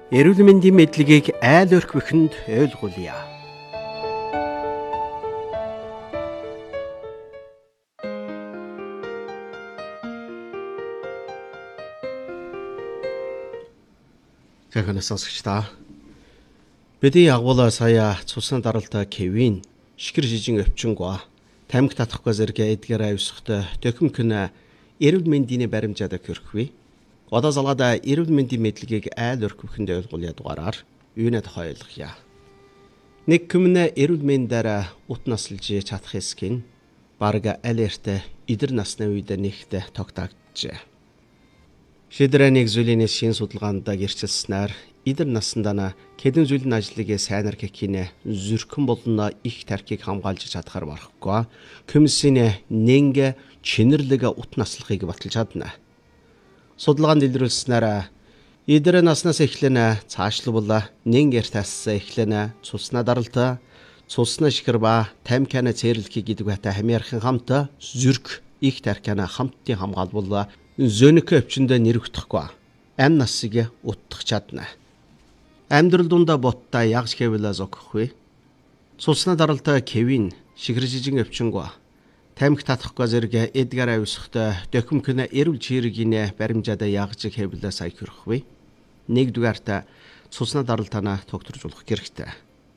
Эрүүл мэндийн мэдлэгийг айл өрхвөхөнд ойлгуулъя. Захын сонсогчдаа. Бидний агуулаа сая цусны даралта Кевин, шикэр жижиг өвчнгөө, тамхи татахгүй зэрэг эдгээр авсахтай төхөмкөн эрүүл мэндийн баримжаад өрхвээ. Одоо залгада эрүүл мэндийн мэдлэгийг айл өрхвөхөнд ойлгуулъя дугаараар юунад хойлохъя. Нэг хүмүүнэ эрүүл мэндээр ут наслж чадах эсkin барга алерт идэр насны үед нэгт тогтоогджээ. Шийдвэр нэг зүйлийн шин судалгаанд гэрчилснээр идэр насндаа хэдэн зүйлийн ажлыг сайнаар гэхийнэ зүрхэн болон их тархийг хамгаалж чадхаар барахгүй комиссийн нэнгэ чинэрлэг ут наслахыг баталж чадна. Судалгаанд илрүүлснээр идэр наснаас эхлэн цаашлбал нэнгээр тассан эхлэн цусна даралт, цусна шикэр ба тамхины цэрлэхийг гэдэг батай хамаархан хамт зүрх их тархины хамтын хамгаалбал зөнөх өвчнөд нэрвдэхгүй ам насыг утгах чадна. Амьдрал дундаа ботта ягж хэвэл зогхгүй. Цусна даралт Кевин шикэр жижиг өвчнгөө тамхи татахгүй зэрэг эдгээр авсахтай төхөмкөн эрүүл чиргийн баримжаад ягж хэвэл сая хөрөхгүй. Нэгдүгээрт цусна даралтаа тогтворжуулах хэрэгтэй.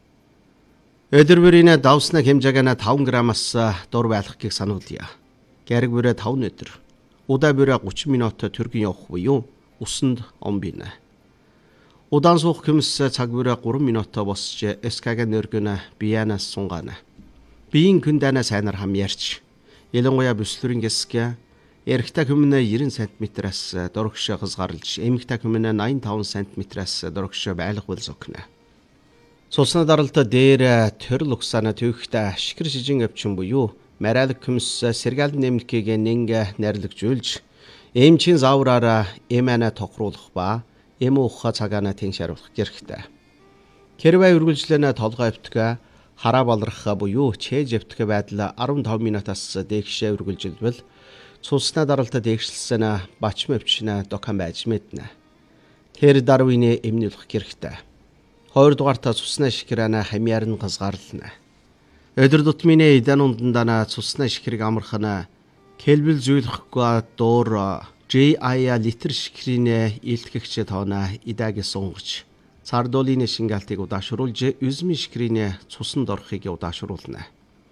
Өдөр бүрийн давсны хэмжээг 5 граммаас дор байлгахыг сануулъя. Гэрэг бүрээ 5 өдөр. Удаа бүрээ 30 минут төргөн явах буюу усанд омбина. Удаан суух хүмүүс цаг бүрээ 3 минут босч эскагийн нөргөн биянаас сунгаана. Биеийн күндэнэ сайнаар хамьяарч ялангуяа бүслөрийн гэсгэ эрэгтэй хүмүүнэ 90 см-аас дөрөгш хязгаарлаж эмэгтэй хүмүүнэ 85 см-аас дөрөгш байлгавал зогно. Цусна даралта дээр төрөл угсаана төвхтэй шикэр жижиг өвчин буюу марайлаг хүмүүс сэргаал нэмлэхийг нэнгэ нэрлэгжүүлж эмчийн заавраараа эмэнэ тохируулах ба эм ухаа цагаана тэншаруулах хэрэгтэй. Хэрвээ үргэлжлэнэ толгой өвтгө хараа балрах буюу чээж өвтгө байдал 15 минутаас дээшээ үргэлжилбэл цусна даралта дээшилсэн бачим өвчин докан байж мэднэ. Тэр дарвины эмнүүлэх хэрэгтэй. 2 дугаарта цусна шикэрэнэ хамьяар нь газгаарлана. Өдөр тутмын эдэн ундандаа цусна шикэрийг амархана хэлбэл зүүлэхгүй дуур JI литр шикрийн илтгэгч тоона идааг сунгаж цардолын шингаалтыг удаашруулж üzмийн шикрийн цуснд орохыг удаашруулна.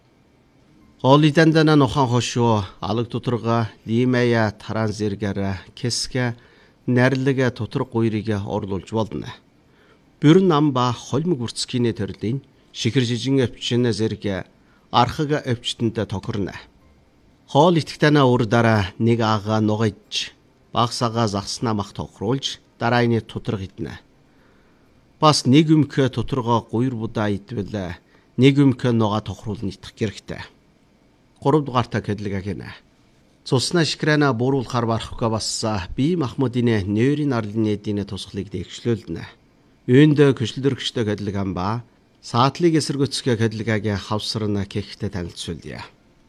Олидандана нохон хошоо алаг тутрага лимая таран зэргээр кэсгэ нэрлэг тутраг гуйрыг орлуулж болно. Бүрэн нам ба холимог үрцгийн төрлийн шикэр жижиг өвчин зэрэг архаг өвчтөнд тохирно. Хоол итгэтэнэ өр дараа нэг ага нугаж багсаага загснаа мах тохируулж дараа нь тутраг иднэ. Бас нэг өмхө тутрагоо гуйр будаа идвэл нэг өмхө нугаа тохируулна идэх хэрэгтэй. 3 дугаарта хэдлэг гэнэ. Цусна шикрэнэ бууруулахаар барахгүй бас бие махбодын нойрын арлын эдийн тусгалыг дэвшлүүлнэ. Үүнд көчлөлдөргчтэй хэдлэг амба саатлыг эсэргүүцэх хэдлэгийг хавсарна гэхтэй танилцуулъя.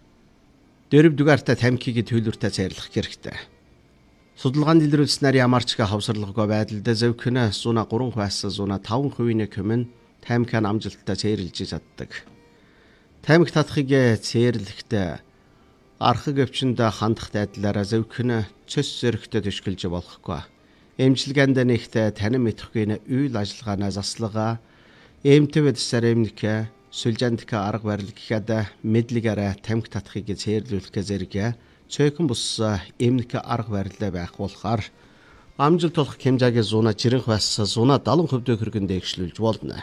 4 дугаарта тамхиг төлөвлөртөө зайлах хэрэгтэй. Судалгаанд илрүүлснээр ямарч хавсарлаггүй байдалд зөвхөн 103%-аас 105% көмөн тамхиг амжилттай цээрлж чаддаг. Тамхи татахыг цээрлэхдээ архаг өвчнөд хандах байдлаараа зөвхөн цөс зөрөгтэй төшгөлж болохгүй. Эмчилгээнд нэгт танин мэдхгүй үйл ажиллагааны заслага эмтэвэд саремник сүлжандк арга барил гэхэд мэдлэгээрээ тамхи татахыг цээрлүүлэх зэрэг цөөхөн бус эмнэг арга барил байх болохоор амжилт олох хэмжээгээ 190%-аас 170% хүргэн дэвшлүүлж болно.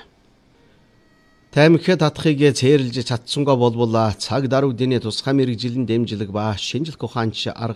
Тамхи татахыг цээрлж чадсангаа болбол цаг даруй дэний тусгай мэрэгжлийн дэмжлэг ба шинжилх ухаанч арга